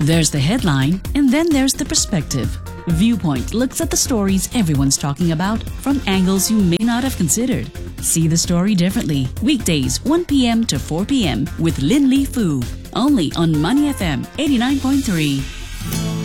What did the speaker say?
There's the headline, and then there's the perspective. Viewpoint looks at the stories everyone's talking about from angles you may not have considered. See the story differently. Weekdays, 1 p.m. to 4 p.m. with Lin Li Fu. Only on Money FM 89.3.